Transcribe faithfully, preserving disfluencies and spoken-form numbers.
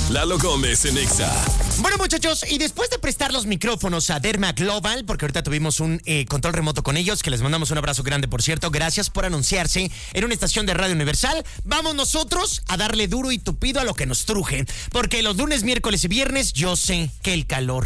Lalo Gómez en Exa. Bueno, muchachos, y después de prestar los micrófonos a Derma Global, porque ahorita tuvimos un eh, control remoto con ellos, que les mandamos un abrazo grande, por cierto, gracias por anunciarse en una estación de Radio Universal, vamos nosotros a darle duro y tupido a lo que nos truje, porque los lunes, miércoles y viernes yo sé que el calor